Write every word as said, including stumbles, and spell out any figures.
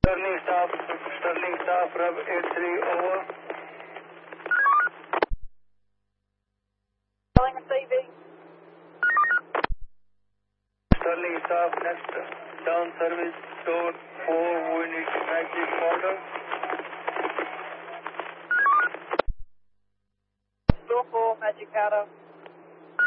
Sterling staff, Sterling staff, Rev eight three, over. Calling a C V. Sterling staff, next down service, door four, we need magic order. Door four, Magic Powder.